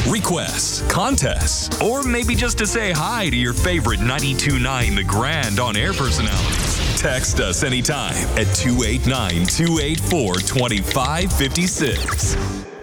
requests, contests, or maybe just to say hi to your favorite 92.9 The Grand on-air personalities. Text us anytime at 289-284-2556.